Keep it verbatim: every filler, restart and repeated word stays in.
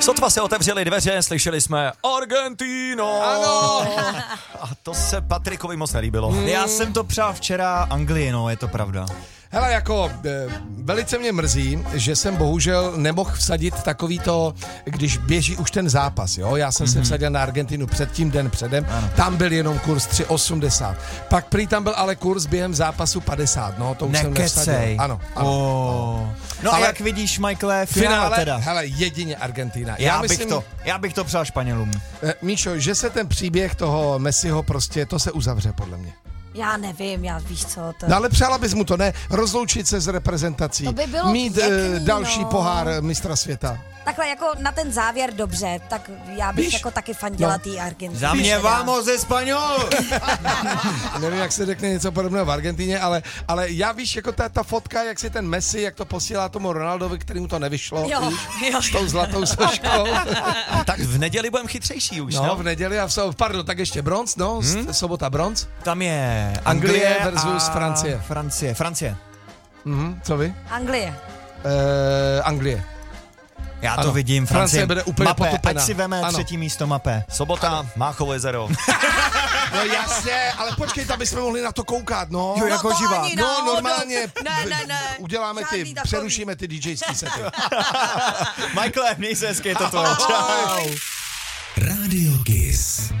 Sotva se otevřely dveře, slyšeli jsme Argentino. Ano. A to se Patrikovi moc nelíbilo. Hmm. Já jsem to přál včera Anglii, no, je to pravda. Hele, jako e, velice mě mrzí, že jsem bohužel nemohl vsadit takový to, když běží už ten zápas, jo. Já jsem mm-hmm. se vsadil na Argentinu předtím, den předem, ano. Tam byl jenom kurz tři osmdesát. Pak prý tam byl ale kurz během zápasu padesát, no, to už jsem nevsadil. Ano, ano. Oh. No, no ale jak vidíš, Michaele, finále, finále teda. Hele, jedině Argentina. Já, já bych myslím, to, já bych to přál Španělům. E, Míšo, že se ten příběh toho Messiho prostě, to se uzavře podle mě. Já nevím, já víš co to... No ale přála bys mu to, ne? Rozloučit se s reprezentací. To by bylo mít pěkný, e, další no. pohár mistra světa. Takhle jako na ten závěr dobře, tak já bych Víš? jako taky fandila No. tý Argentině. Za mě vamos ze Španěl! Nevím, jak se řekne něco podobného v Argentině, ale, ale já víš, jako ta, ta fotka, jak si ten Messi, jak to posílá tomu Ronaldovi, kterému to nevyšlo, Jo, víš, jo. s tou zlatou složkou. Tak v neděli budeme chytřejší už, No, no? v neděli a v sobotu, pardon, tak ještě bronz, no, hmm? sobota bronz. Tam je Anglie Anglie versus a Francie. Francie, Francie. Mhm, co vy? Anglie. E, Anglie. Já to Ano. vidím, Francie Francie. bude úplně Mape, potopená. ať si veme Ano. třetí místo Mape. Sobota, Máchovo jezero. No jasně, ale počkejte, aby jsme mohli na to koukat, no. Jo, jako to živá. ani No, náhodou. normálně Ne, ne, ne. uděláme Žádný ty, takový. přerušíme ty DJský sety. Michaele, měj se hezky, je to tvoje. Ahoj. Radio Kiss.